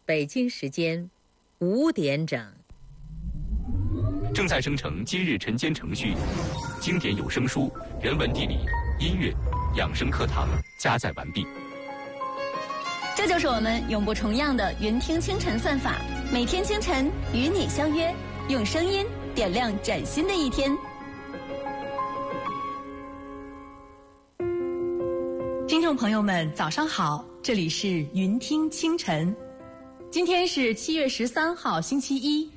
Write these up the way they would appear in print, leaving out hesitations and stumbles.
北京时间5点整。 正在生成今日晨间程序，经典有声书、人文地理、音乐、养生课堂加载完毕。 这就是我们永不重样的云听清晨算法，每天清晨与你相约，用声音点亮崭新的一天。 听众朋友们，早上好，这里是云听清晨。今天是7月13号，星期一。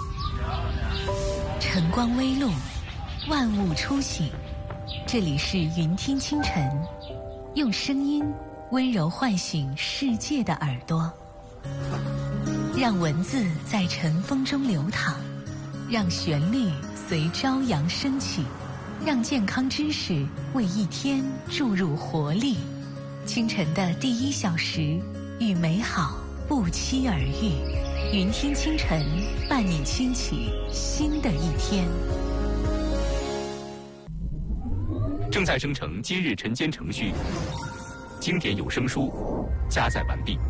晨光微露，万物初醒。这里是云听清晨，用声音温柔唤醒世界的耳朵，让文字在晨风中流淌，让旋律随朝阳升起，让健康知识为一天注入活力。清晨的第1小时，与美好不期而遇。云听清晨，伴你轻启新的一天。 正在生成今日晨间程序，经典有声书加载完毕。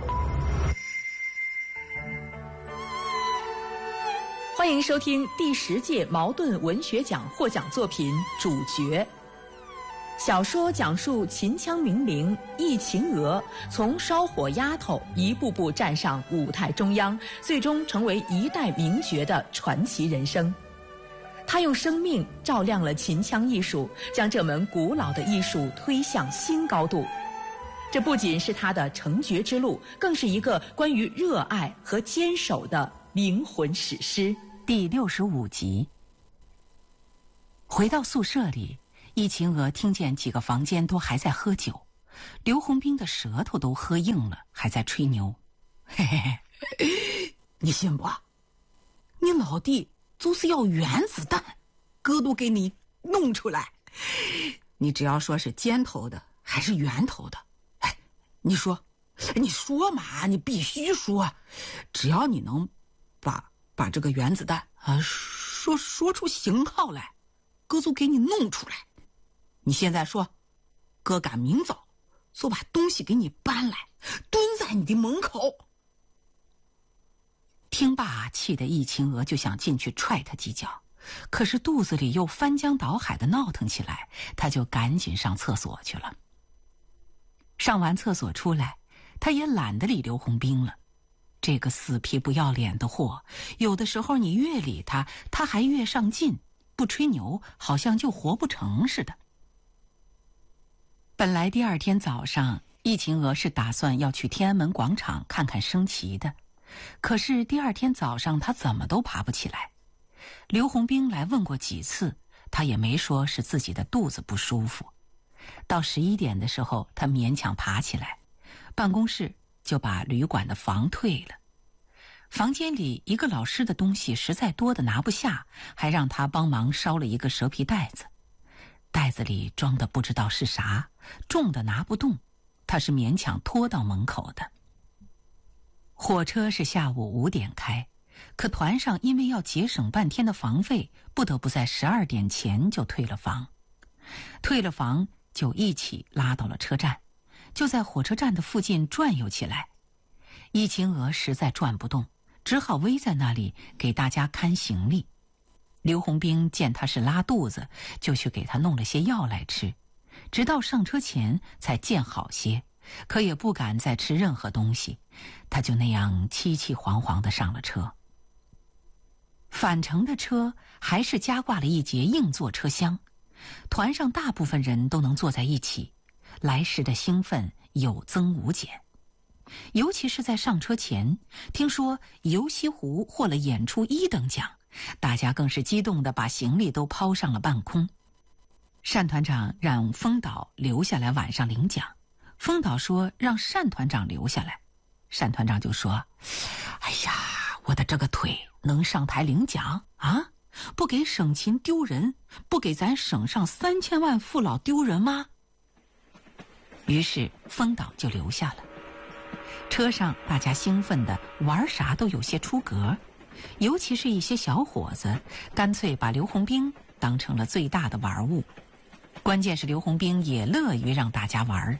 欢迎收听第10届茅盾文学奖获奖作品《主角》。小说讲述秦腔名伶易秦娥从烧火丫头一步步站上舞台中央，最终成为一代名角的传奇人生。她用生命照亮了秦腔艺术，将这门古老的艺术推向新高度。这不仅是她的成角之路，更是一个关于热爱和坚守的灵魂史诗。 第65集。回到宿舍里，易秦娥听见几个房间都还在喝酒，刘洪兵的舌头都喝硬了，还在吹牛。 嘿嘿嘿，你信不？你老弟就是要原子弹，哥都给你弄出来。你只要说是尖头的还是圆头的，哎，你说嘛，你必须说，只要你能把这个原子弹说出型号来，哥就给你弄出来。你现在说，哥赶明早就把东西给你搬来，蹲在你的门口。 听罢，气得易秦娥就想进去踹他几脚，可是肚子里又翻江倒海的闹腾起来，他就赶紧上厕所去了。上完厕所出来，他也懒得理刘洪兵了。这个死皮不要脸的货，有的时候你越理他，他还越上劲，不吹牛好像就活不成似的。本来第2天早上，易秦娥是打算要去天安门广场看看升旗的，可是第2天早上他怎么都爬不起来。刘洪兵来问过几次，他也没说是自己的肚子不舒服。到11点的时候，他勉强爬起来，办公室就把旅馆的房退了。房间里一个老师的东西实在多的拿不下，还让他帮忙烧了一个蛇皮袋子，袋子里装的不知道是啥，重的拿不动，他是勉强拖到门口的。火车是下午5点开，可团上因为要节省半天的房费，不得不在12点前就退了房。退了房就一起拉到了车站，就在火车站的附近转悠起来。易秦娥实在转不动，只好偎在那里给大家看行李。刘洪兵见他是拉肚子，就去给他弄了些药来吃，直到上车前才见好些，可也不敢再吃任何东西，他就那样凄凄惶惶地上了车。返程的车还是加挂了一节硬座车厢，团上大部分人都能坐在一起，来时的兴奋有增无减。尤其是在上车前，听说游西湖获了演出1等奖，大家更是激动地把行李都抛上了半空。单团长让封导留下来晚上领奖，封导说让单团长留下来，单团长就说：哎呀，我的这个腿能上台领奖啊？不给省勤丢人，不给咱省上3000万父老丢人吗？于是封导就留下了。车上大家兴奋的玩啥都有些出格，尤其是一些小伙子，干脆把刘洪兵当成了最大的玩物。关键是刘洪兵也乐于让大家玩，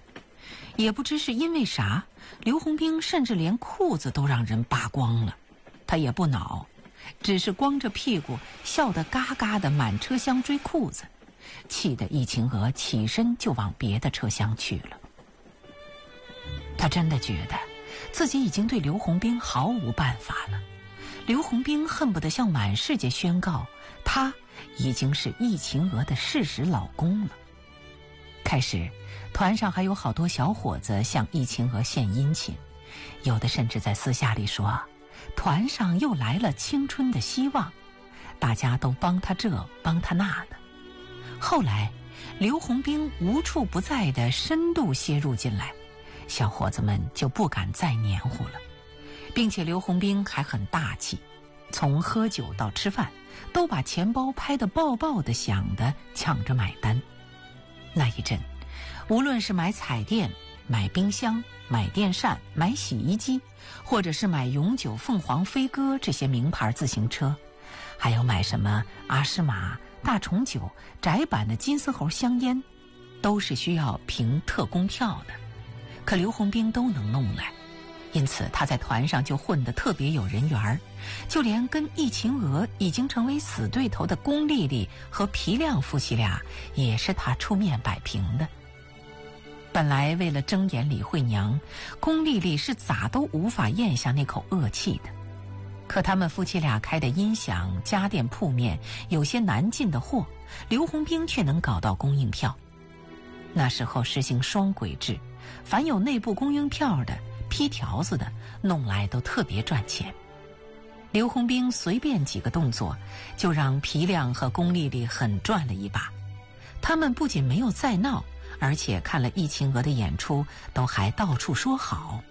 也不知是因为啥，刘洪兵甚至连裤子都让人扒光了，他也不恼，只是光着屁股笑得嘎嘎的满车厢追裤子，气得易秦娥起身就往别的车厢去了。他真的觉得自己已经对刘洪兵毫无办法了，刘洪兵恨不得向满世界宣告他已经是易秦娥的事实老公了。开始团上还有好多小伙子向易秦娥献殷勤，有的甚至在私下里说团上又来了青春的希望，大家都帮他这帮他那的。后来刘洪兵无处不在的深度切入进来，小伙子们就不敢再黏糊了，并且刘洪兵还很大气，从喝酒到吃饭都把钱包拍得爆爆的响的抢着买单。那一阵无论是买彩电、买冰箱、买电扇、买洗衣机，或者是买永久凤凰飞鸽这些名牌自行车，还有买什么阿诗玛、大重九、窄版的金丝猴香烟，都是需要凭特工票的，可刘洪兵都能弄来，因此他在团上就混得特别有人缘，就连跟易秦娥已经成为死对头的龚丽丽和皮亮夫妻俩也是他出面摆平的。本来为了睁眼李慧娘，龚丽丽是咋都无法咽下那口恶气的，可他们夫妻俩开的音响、家电铺面有些难进的货，刘洪兵却能搞到供应票。那时候实行双轨制，凡有内部供应票的、批条子的，弄来都特别赚钱。刘洪兵随便几个动作，就让皮亮和龚丽丽很赚了一把。他们不仅没有再闹，而且看了易秦娥的演出，都还到处说好。